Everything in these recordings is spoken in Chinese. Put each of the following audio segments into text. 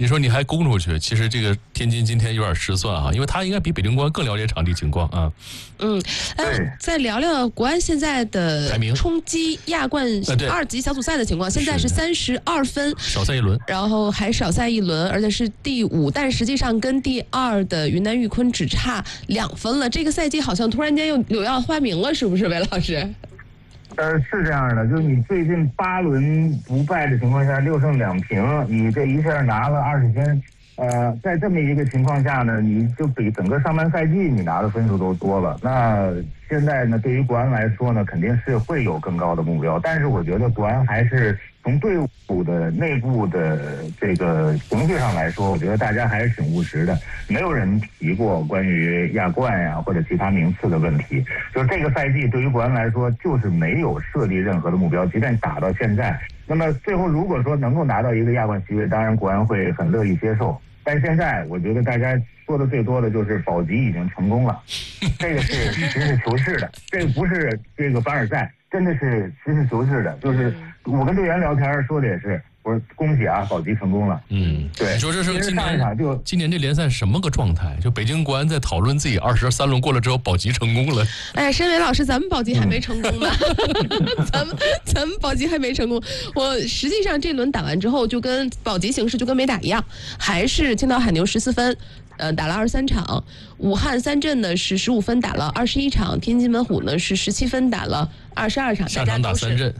说你还攻出去，其实这个天津今天有点失算啊，因为他应该比北京国安更了解场地情况啊。 再聊聊国安现在的冲击亚冠2级小组赛的情况，现在是32分， 少赛一轮， 然后还少赛一轮，而且是第5，但实际上跟第2的云南玉坤只差2分了。这个赛季好像突然间又要换名了，是不是，韦老师？ 是这样的，就是你最近8轮不败的情况下，6胜2平，你这一下拿了20分。在这么一个情况下呢，你就比整个上半赛季你拿的分数都多了。那现在呢，对于国安来说呢，肯定是会有更高的目标，但是我觉得国安还是从队伍的内部的这个情绪上来说，我觉得大家还是挺务实的，没有人提过关于亚冠呀或者其他名次的问题。就是这个赛季对于国安来说，就是没有设立任何的目标，即便打到现在，那么最后如果说能够拿到一个亚冠席位，当然国安会很乐意接受。但现在我觉得大家说的最多的就是保级已经成功了，这个是实事求是的，这个不是这个凡尔赛，真的是实事求是的。就是我跟队员聊天说的也是，我说恭喜啊，保级成功了。对。 你说这是今年这联赛什么个状态？就北京国安在讨论自己23轮过了之后保级成功了。 哎，申伟老师，咱们保级还没成功呢，咱们保级还没成功。我实际上这轮打完之后，就跟保级形势就跟没打一样，还是青岛海牛14分。打了23场，武汉三镇呢是15分打了21场，天津门虎呢是17分打了22场， 下场打3镇。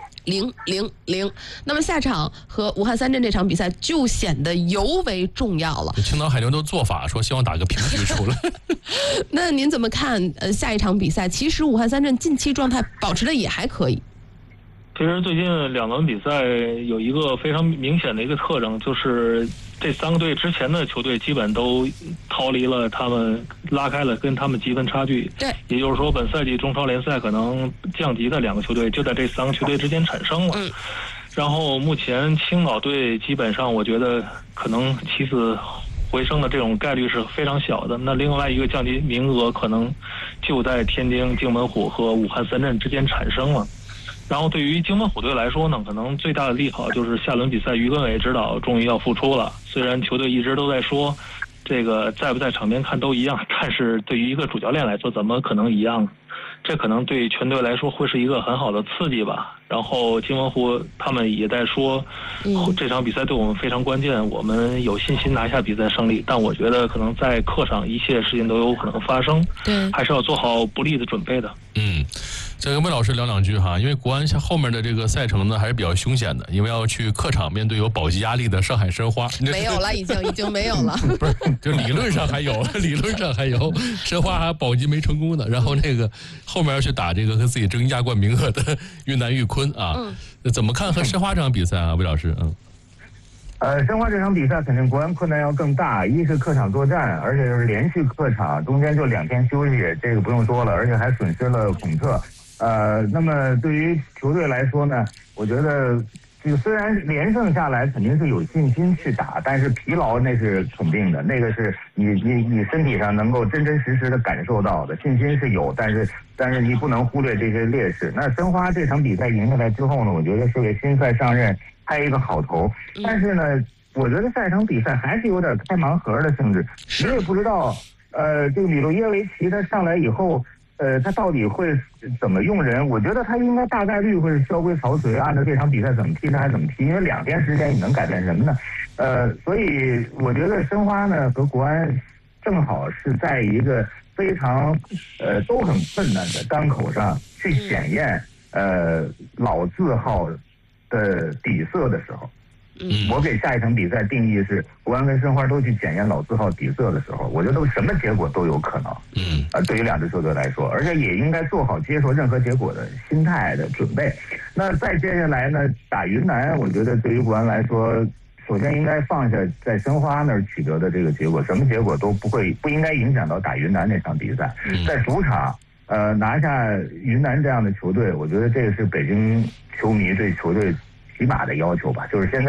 0-0-0，那么下场和武汉三镇这场比赛就显得尤为重要了。 青岛海牛都做法说希望打个平局出来。 那您怎么看下一场比赛？其实武汉三镇近期状态保持的也还可以。 其实最近2轮比赛有一个非常明显的一个特征，就是这3个队之前的球队基本都逃离了他们，拉开了跟他们积分差距。 对， 也就是说本赛季中超联赛可能降级的2个球队就在这3个球队之间产生了。然后目前青岛队基本上我觉得可能起死回生的这种概率是非常小的。那另外一个降级名额可能就在天津津门虎和武汉三镇之间产生了。然后对于津门虎队来说呢，可能最大的利好就是下轮比赛于根伟指导终于要复出了。虽然球队一直都在说这个在不在场边看都一样，但是对于一个主教练来说怎么可能一样？这可能对全队来说会是一个很好的刺激吧。然后津门虎他们也在说，这场比赛对我们非常关键，我们有信心拿下比赛胜利。但我觉得可能在客场一切事情都有可能发生，还是要做好不利的准备的。 再跟魏老师聊2句哈，因为国安像后面的这个赛程呢还是比较凶险的，因为要去客场面对有保级压力的上海申花。 没有了，已经没有了。 不是，就理论上还有，申花还保级没成功的，然后那个后面要去打这个和自己争亚冠名额的云南玉坤啊。怎么看和申花这场比赛啊，魏老师？ 申花这场比赛肯定国安困难要更大，一是客场作战，而且是连续客场，中间就2天休息，这个不用说了，而且还损失了孔特。那么对于球队来说呢，我觉得这个虽然连胜下来肯定是有信心去打，但是疲劳那是肯定的，那个是你身体上能够真真实实的感受到的，信心是有，但是你不能忽略这些劣势。那申花这场比赛赢下来之后呢，我觉得是给新帅上任开一个好头，但是呢，我觉得下一场比赛还是有点开盲盒的性质，你也不知道，这个米洛耶维奇他上来以后。他到底会怎么用人？我觉得他应该大概率会是萧规曹随，按照这场比赛怎么踢他还怎么踢，因为2天时间你能改变什么呢？所以我觉得申花呢和国安正好是在一个非常都很困难的当口上去检验老字号的底色的时候。我给下一场比赛定义是国安跟申花都去检验老字号底色的时候，我觉得什么结果都有可能。对于2支球队来说，而且也应该做好接受任何结果的心态的准备。那再接下来呢，打云南，我觉得对于国安来说，首先应该放下在申花那儿取得的这个结果，什么结果都不应该影响到打云南那场比赛。在主场拿下云南这样的球队，我觉得这个是北京球迷对球队起码的要求吧，就是现在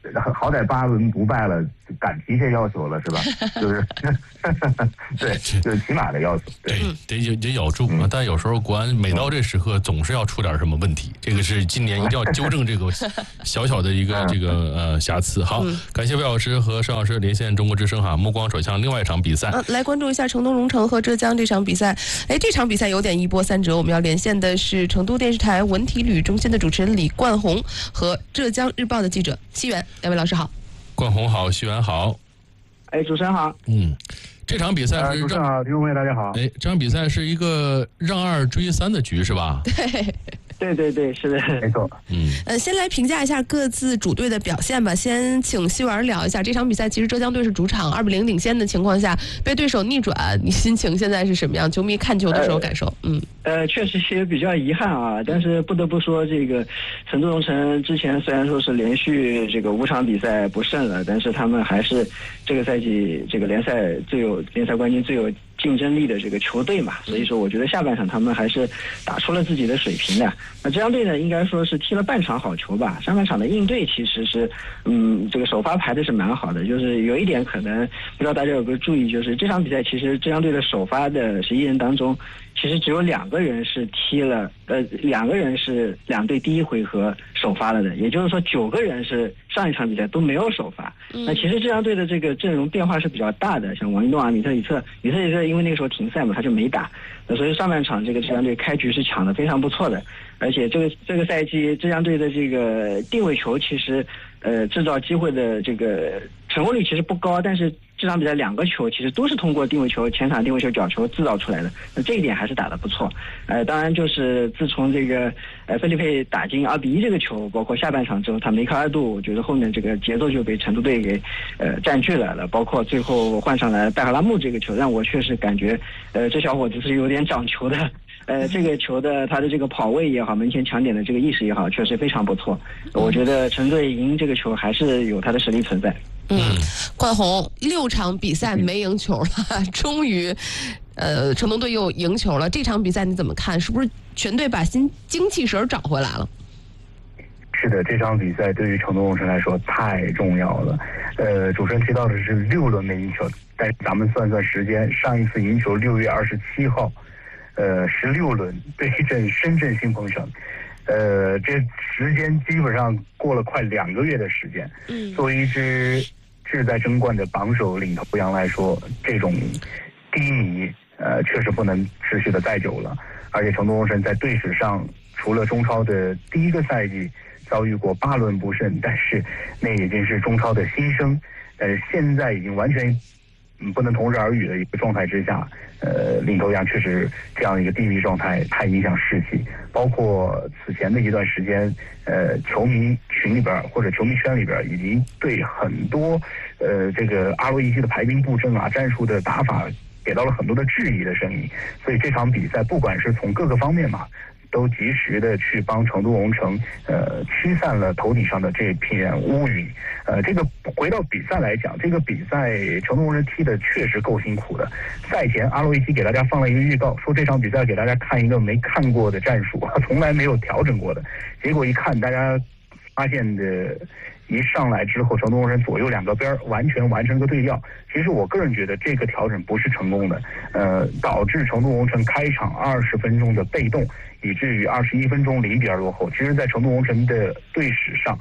好歹8轮不败了，敢提这要求了是吧？就是对，就是起码的要求。对， 得咬住啊！但有时候国安每到这时刻总是要出点什么问题，这个是今年一定要纠正这个小小的一个这个瑕疵。好，感谢魏老师和邵老师连线中国之声哈，目光转向另外一场比赛。 来关注一下成都蓉城和浙江这场比赛。这场比赛有点一波三折，我们要连线的是成都电视台文体旅中心的主持人李冠宏和浙江日报的记者西元，两位老师好。 冠宏好，西元好。 主持人好。 这场比赛是主持人好，听众朋友大家好。 这场比赛是一个让2追3的局是吧？ 对，是的， 没错。 先来评价一下各自主队的表现吧。先请西元聊一下这场比赛，其实浙江队是主场2-0领先的情况下被对手逆转，你心情现在是什么样？球迷看球的时候感受？ 确实也比较遗憾啊，但是不得不说，这个成都蓉城之前虽然说是连续这个5场比赛不胜了，但是他们还是这个赛季这个联赛冠军最有竞争力的这个球队嘛，所以说我觉得下半场他们还是打出了自己的水平的。那浙江队呢，应该说是踢了半场好球吧，上半场的应对其实是这个首发排的是蛮好的，就是有一点可能不知道大家有没有注意，就是这场比赛其实浙江队的首发的11人当中，其实只有2个人是踢了2个人是两队第一回合首发了的，也就是说9个人是上一场比赛都没有首发。那其实浙江队的这个阵容变化是比较大的，像王一诺米特里特因为那个时候停赛嘛，他就没打，所以上半场这个浙江队开局是抢得非常不错的，而且这个赛季浙江队的这个定位球其实制造机会的这个成功率其实不高，但是这场比赛2个球其实都是通过定位球前场定位球角球制造出来的，那这一点还是打得不错。当然就是自从这个费利佩打进2-1这个球，包括下半场之后他梅开2度，我觉得后面这个节奏就被成都队给占据了，包括最后换上来拜赫拉木这个球，让我确实感觉这小伙子是有点长球的。这个球的他的这个跑位也好，门前抢点的这个意识也好，确实非常不错。我觉得成队赢这个球还是有他的实力存在。 冠宏6场比赛没赢球了，终于成都队又赢球了。这场比赛你怎么看？是不是全队把精气神找回来了？ 是的，这场比赛对于成都蓉城来说太重要了。主持人提到的是6轮没赢球，但咱们算算时间，上一次赢球6月27号。16轮对阵深圳新鹏城，这时间基本上过了快2个月的时间。作为一支志在争冠的榜首领头羊来说，这种低迷确实不能持续的再久了。而且成都蓉城在队史上除了中超的第一个赛季遭遇过8轮不胜，但是那已经是中超的新生，但是现在已经完全不能同日而语的一个状态之下，领头羊确实这样一个低迷状态太影响士气。包括此前的一段时间，球迷群里边或者球迷圈里边已经对很多这个ROEC的排兵布阵啊、战术的打法给到了很多的质疑的声音。所以这场比赛不管是从各个方面嘛，都及时的去帮成都蓉城驱散了头顶上的这片乌云。这个回到比赛来讲，这个比赛成都蓉城踢的确实够辛苦的。赛前ROEC给大家放了一个预告，说这场比赛给大家看一个没看过的战术，从来没有调整过的。结果一看，大家发现的一上来之后，成都蓉城左右2个边完全完成个对调。其实我个人觉得这个调整不是成功的，导致成都蓉城开场20分钟的被动，以至于21分钟0-2落后。其实在成都蓉城的队史上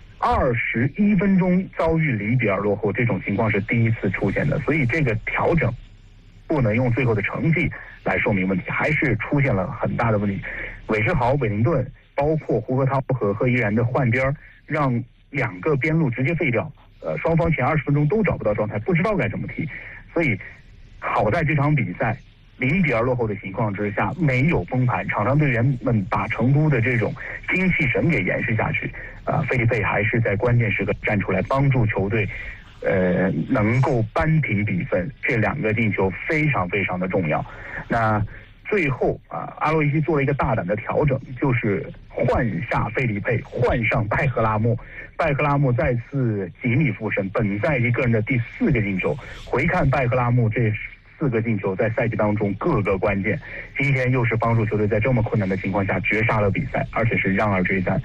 ，21分钟遭遇0-2落后这种情况是第一次出现的。所以这个调整不能用最后的成绩来说明问题，还是出现了很大的问题。韦世豪、韦灵顿包括胡河涛和贺依然的换边，让2个边路直接废掉，双方前20分钟都找不到状态，不知道该怎么踢。所以好在这场比赛0-2落后的情况之下没有崩盘，场上队员们把成都的这种精气神给延续下去。费利佩还是在关键时刻站出来帮助球队能够扳平比分，这2个进球非常非常的重要。那最后ROEC做了一个大胆的调整，就是换下费利佩，换上拜赫拉木。拜赫拉木再次锦鲤附身，本赛季个人的第4个进球。回看拜赫拉木这4个进球在赛季当中各个关键，今天又是帮助球队在这么困难的情况下绝杀了比赛，而且是让2追3。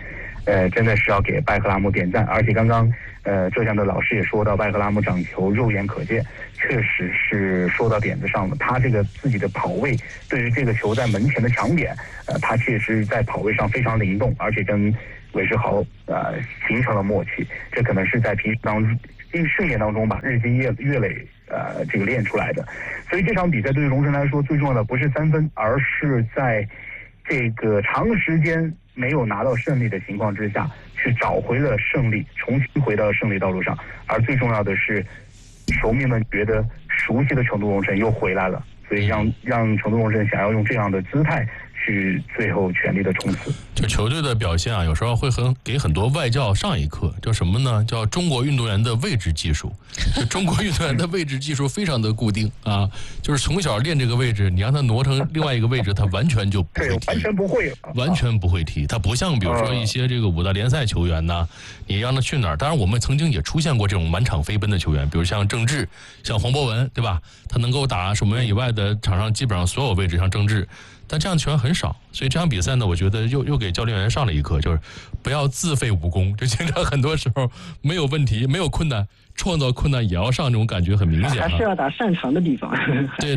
真的是要给拜赫拉姆点赞。而且刚刚浙江的老师也说到，拜赫拉姆掌球肉眼可见，确实是说到点子上了。他这个自己的跑位，对于这个球在门前的抢点，他确实在跑位上非常灵动，而且跟韦世豪形成了默契。这可能是在平时训练当中吧，日积月累这个练出来的。所以这场比赛对于龙城来说，最重要的不是3分，而是在这个长时间没有拿到胜利的情况之下，去找回了胜利，重新回到了胜利道路上。而最重要的是，球迷们觉得熟悉的成都龙城又回来了，所以让成都龙城想要用这样的姿态去最后全力的冲刺。 就球队的表现啊，有时候会给很多外教上一课，叫什么呢？叫中国运动员的位置技术。就中国运动员的位置技术非常的固定啊，就是从小练这个位置，你让他挪成另外一个位置，他完全就不会踢， 完全不会， 完全不会踢。他不像比如说一些这个5大联赛球员呢，你让他去哪儿？当然我们曾经也出现过这种满场飞奔的球员，比如像郑智，像黄博文，对吧？他能够打守门员以外的场上基本上所有位置，像郑智。但这样的球员很少，所以这场比赛呢，我觉得又给教练员上了一课，就是不要自废武功。就经常很多时候没有问题、没有困难，创造困难也要上，这种感觉很明显。 还是要打擅长的地方。 对。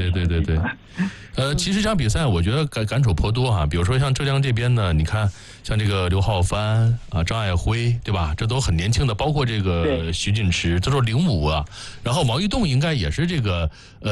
其实这场比赛我觉得感触颇多哈。比如说像浙江这边呢，你看像这个刘浩帆啊、张爱辉，对吧？这都很年轻的，包括这个徐俊池，这都是05啊。然后王玉栋应该也是这个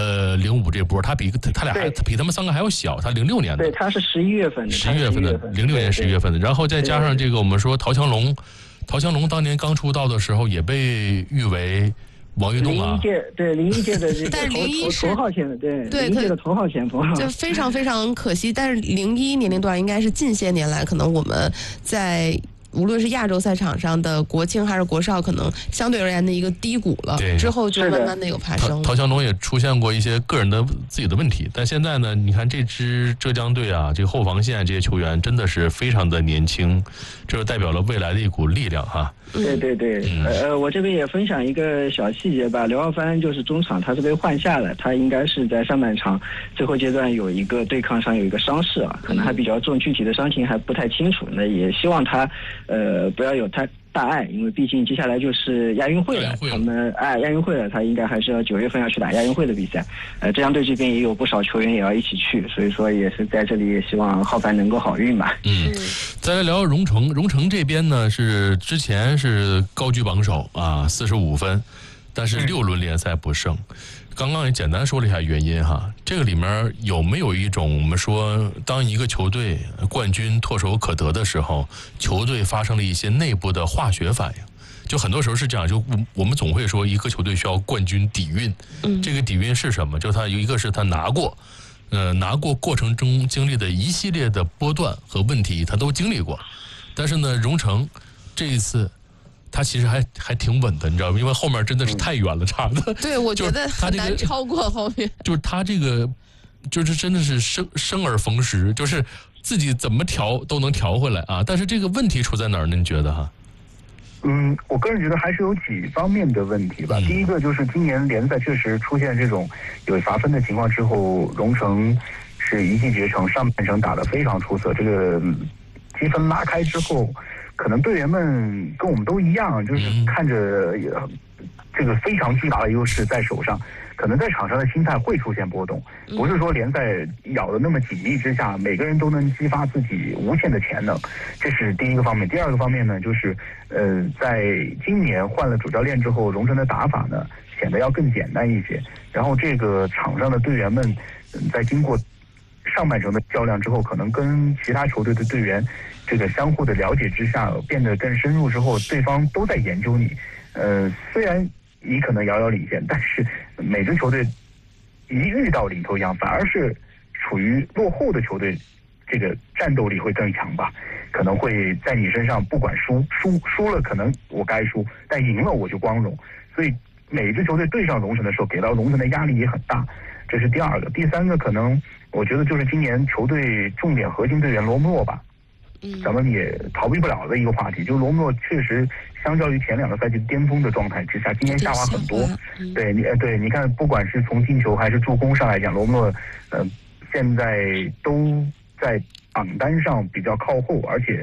05这波，他俩还比他们3个还要小，他06年的。 对，他是11月份的。 11月份的，06年11月份的。然后再加上这个我们说陶强龙当年刚出道的时候也被誉为王玉栋啊 ，01届的这个但是头号前锋，对01届的头号前锋， 就非常非常可惜。但是01年龄段应该是近些年来可能我们在无论是亚洲赛场上的国青还是国少，可能相对而言的一个低谷了，之后就慢慢的有爬升。 陶强龙也出现过一些个人的自己的问题，但现在呢，你看这支浙江队啊，这个后防线这些球员真的是非常的年轻，这就代表了未来的一股力量哈。 对，我这边也分享一个小细节吧。刘浩帆就是中场，他是被换下了，他应该是在上半场最后阶段有一个对抗上有一个伤势啊，可能还比较重，具体的伤情还不太清楚。那也希望他不要有太大碍，因为毕竟接下来就是亚运会了，他们亚运会了，他应该还是要9月份要去打亚运会的比赛。浙江队这边也有不少球员也要一起去，所以说也是在这里也希望浩帆能够好运吧。 再来聊荣城这边呢，是之前是高居榜首啊，45分，但是6轮联赛不胜。刚刚也简单说了一下原因哈，这个里面有没有一种我们说，当一个球队冠军唾手可得的时候，球队发生了一些内部的化学反应？就很多时候是这样，就我们总会说一个球队需要冠军底蕴，这个底蕴是什么？就他有一个是他拿过过程中经历的一系列的波段和问题，他都经历过。但是呢，荣城这一次他其实还挺稳的，你知道吗？因为后面真的是太远了，差的。 对，我觉得很难超过后面。 就是他这个，就是真的是生而逢时，就是自己怎么调都能调回来啊。但是这个问题出在哪儿呢？你觉得哈？ 我个人觉得还是有几方面的问题吧。第一个就是今年联赛确实出现这种有罚分的情况之后，荣城是一骑绝尘，上半程打得非常出色。这个积分拉开之后，可能队员们跟我们都一样，就是看着这个非常巨大的优势在手上，可能在场上的心态会出现波动，不是说联赛咬得那么紧密之下，每个人都能激发自己无限的潜能，这是第一个方面。第二个方面呢，就是在今年换了主教练之后，荣城的打法呢显得要更简单一些。然后这个场上的队员们，在经过上半程的较量之后，可能跟其他球队的队员这个相互的了解之下，变得更深入之后，对方都在研究你。虽然你可能遥遥领先，但是每支球队一遇到领头羊，反而是处于落后的球队，这个战斗力会更强吧？可能会在你身上，不管输了，可能我该输，但赢了我就光荣。所以每支球队对上荣城的时候，给到荣城的压力也很大。这是第二个。第三个，可能我觉得就是今年球队重点核心队员罗姆洛吧。咱们也逃避不了的一个话题，就罗姆洛确实相较于前2个赛季巅峰的状态之下，今年下滑很多。对，你看，不管是从进球还是助攻上来讲，罗姆洛现在都在榜单上比较靠后，而且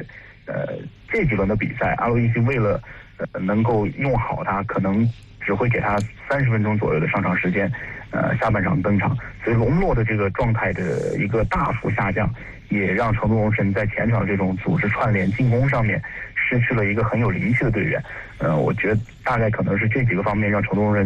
这几轮的比赛，阿洛伊西为了能够用好他，可能只会给他30分钟左右的上场时间，下半场登场，所以隆洛的这个状态的一个大幅下降，也让成都龙神在前场这种组织串联进攻上面失去了一个很有灵气的队员。我觉得大概可能是这几个方面让成都龙人